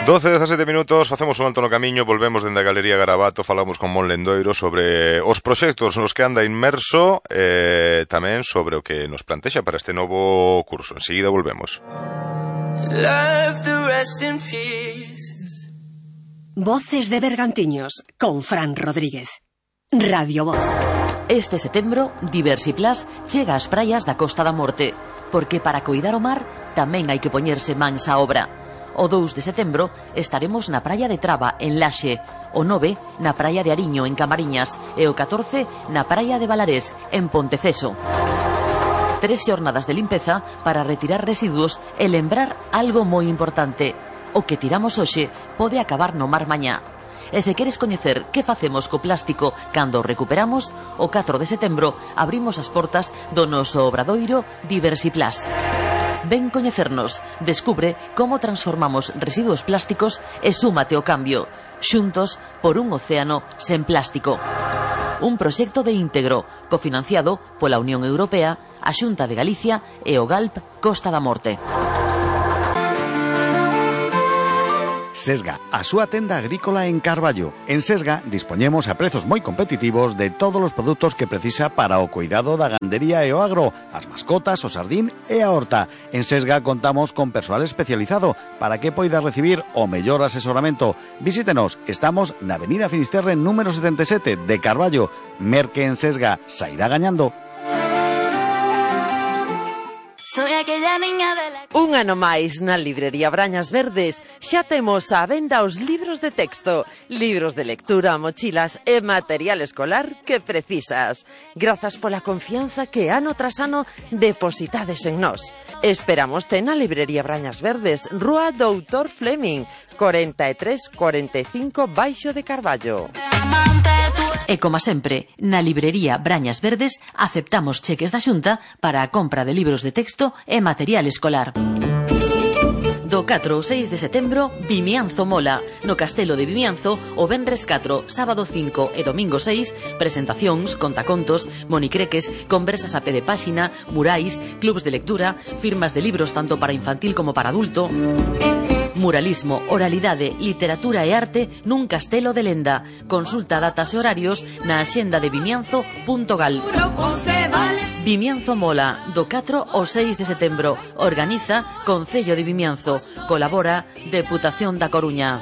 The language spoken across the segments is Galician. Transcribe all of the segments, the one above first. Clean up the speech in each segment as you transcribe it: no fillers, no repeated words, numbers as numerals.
12:17 minutos, facemos un alto no camiño, volvemos dende a Galería Garabato, falamos con Mon Lendoiro sobre os proxectos nos que anda inmerso, tamén sobre o que nos plantexa para este novo curso. Enseguida volvemos. Voces de Bergantiños, con Fran Rodríguez. Radio Voz. Este setembro, Diversiplus chega ás praias da Costa da Morte, porque para coidar o mar tamén hai que poñerse mans á obra. O 2 de setembro estaremos na praia de Traba, en Laxe, o 9 na praia de Ariño, en Camariñas, e o 14 na praia de Valarés, en Ponteceso. 3 xornadas de limpeza para retirar residuos e lembrar algo moi importante: o que tiramos hoxe pode acabar no mar mañá. E se queres coñecer que facemos co plástico cando o recuperamos, o 4 de setembro abrimos as portas do noso obradoiro Diversiplus. Ven coñecernos, descubre como transformamos residuos plásticos e súmate ao cambio. Xuntos por un océano sen plástico. Un proxecto de íntegro, cofinanciado pola Unión Europea, a Xunta de Galicia e o GALP Costa da Morte. Sesga, a súa tenda agrícola en Carballo. En Sesga dispoñemos a prezos moi competitivos de todos os produtos que precisa para o cuidado da gandería e o agro, as mascotas, o sardín e a horta. En Sesga contamos con persoal especializado para que poida recibir o mellor asesoramento. Visítenos, estamos na Avenida Finisterre número 77 de Carballo. Merque en Sesga, sairá gañando. Un ano máis na librería Brañas Verdes xa temos á venda os libros de texto, libros de lectura, mochilas e material escolar que precisas. Grazas pola confianza que ano tras ano depositades en nós. Esperámoste na librería Brañas Verdes, Rúa Doutor Fleming, 4345 Baixo de Carballo. E como sempre, na librería Brañas Verdes aceptamos cheques da Xunta para a compra de libros de texto e material escolar. Do 4 ao 6 de setembro, Vimianzo Mola. No Castelo de Vimianzo, o venres 4, sábado 5 e domingo 6, presentacións, contacontos, monicreques, conversas a pé de páxina, murais, clubs de lectura, firmas de libros tanto para infantil como para adulto. Muralismo, oralidade, literatura e arte nun castelo de lenda. Consulta datas e horarios na axenda de vimianzo.gal. Vimianzo Mola, do 4 ao 6 de setembro. Organiza Concello de Vimianzo. Colabora Deputación da Coruña.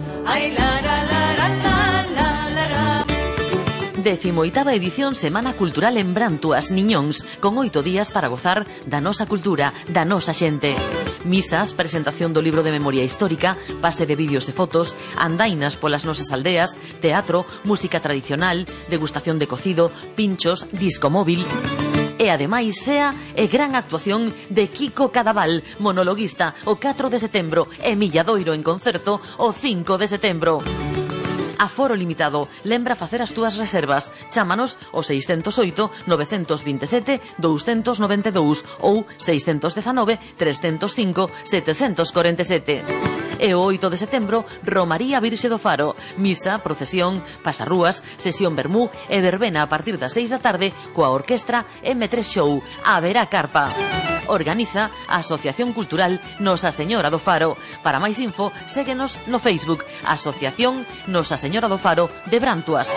18ª edición Semana Cultural en Brantuas, Niñóns, con 8 días para gozar da nosa cultura, da nosa xente. Misas, presentación do libro de memoria histórica, pase de vídeos e fotos, andainas polas nosas aldeas, teatro, música tradicional, degustación de cocido, pinchos, disco móvil. E ademais cea e gran actuación de Kiko Cadaval, monologuista, o 4 de setembro, e Milladoiro en concerto o 5 de setembro. Aforo limitado. Lembra facer as túas reservas. Chámanos ao 608 927 292 ou 619 305 747. E o 8 de setembro, Romaría Virxe do Faro. Misa, procesión, pasarrúas, sesión vermú e verbena a partir das 6 da tarde coa orquestra M3 Show. Haberá carpa. Organiza a Asociación Cultural Nosa Señora do Faro. Para máis info, séguenos no Facebook, Asociación Nosa Señora do Faro de Brantuas.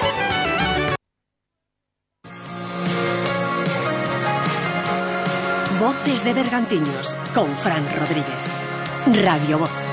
Voces de Bergantiños, con Fran Rodríguez. Radio Voz.